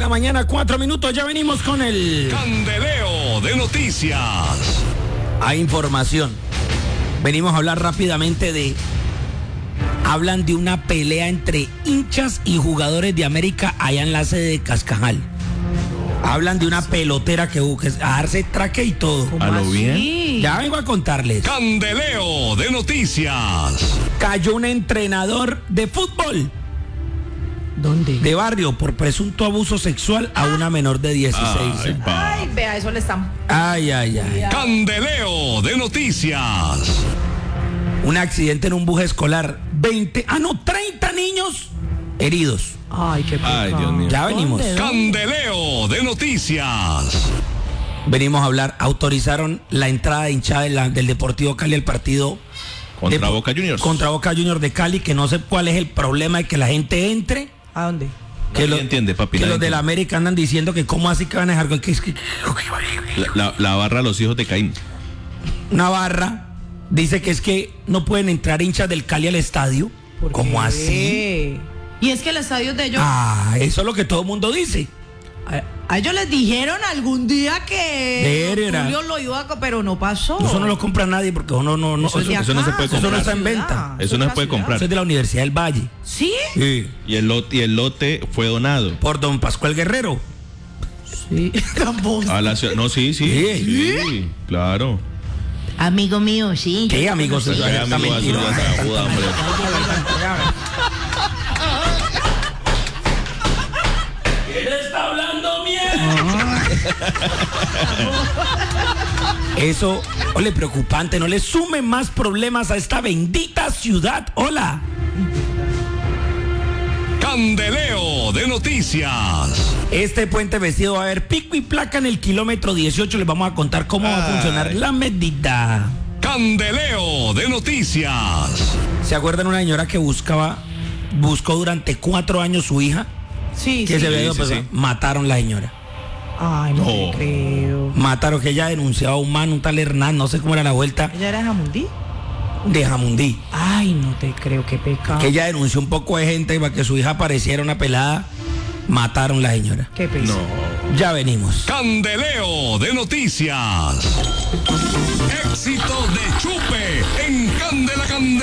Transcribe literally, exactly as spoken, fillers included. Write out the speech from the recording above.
la mañana, cuatro minutos, ya venimos con el Candeleo de Noticias. Hay información. Venimos a hablar rápidamente de... Hablan de una pelea entre hinchas y jugadores de América allá en la sede de Cascajal. Hablan de una pelotera que busque a darse traque y todo. ¿A lo bien? Ya vengo a contarles. Candeleo de Noticias. Cayó un entrenador de fútbol ¿Dónde? de barrio por presunto abuso sexual a una menor de dieciséis Ay, años. pa. Ay, vea, eso le están... Ay, ay, ay. Candeleo de Noticias. Un accidente en un bus escolar. veinte, ah no, treinta niños heridos. Ay, qué pecado. Ay, Dios mío. Ya venimos. ¿Dónde? Candeleo de Noticias. Venimos a hablar. Autorizaron la entrada de hinchada de la- del Deportivo Cali al partido Contra de- Boca Juniors. Contra Boca Juniors de Cali, que no sé cuál es el problema de que la gente entre. ¿A dónde? Que, Nadie lo- entiende, papi, que nadie los de la entiende. América andan diciendo que cómo así que van a dejar que- que- que- La, la- la barra Los Hijos de Caín. una barra dice que es que no pueden entrar hinchas del Cali al estadio. ¿Por ¿Cómo qué? así? Y es que el estadio de ellos... Ah, eso es lo que todo el mundo dice. A, a ellos les dijeron algún día que Verá. Julio lo iba a... co- Pero no pasó. Eso no lo compra nadie porque uno no, no, Eso es de eso- eso no se acá, puede eso comprar. es de Eso no está en la ciudad, venta. Eso no es se puede de la comprar. eso es de la Universidad del Valle. ¿Sí? Sí. Y el lote, y el lote fue donado. Por don Pascual Guerrero. Sí. Tampoco. A la ciudad. No, sí, sí. Sí. Sí, claro. Amigo mío, sí. ¿Qué, amigos? Pues, Está ya, amigo, así mentiroso. ya se aguda, hombre. ¿Quién está hablando mierda? Eso, ole, preocupante. No le sumen más problemas a esta bendita ciudad. Hola. Candeleo de Noticias. Este puente vestido va a haber pico y placa en el kilómetro dieciocho. Les vamos a contar cómo va a Ay. funcionar la medida. Candeleo de Noticias. ¿Se acuerdan una señora que buscaba, buscó durante cuatro años su hija? Sí, Que sí. se había ido, sí, pues, sí. mataron la señora. Ay, no, No. te creo. Mataron, que ella denunciaba a un man, un tal Hernán, no sé cómo era la vuelta, ¿Ella era Jamundí? de Jamundí. Ay, no te creo, qué pecado. Que ella denunció un poco de gente y para que su hija apareciera una pelada, mataron la señora. Qué pecado. No. Ya venimos. Candeleo de Noticias. Éxito de Chupe en Candela Candela.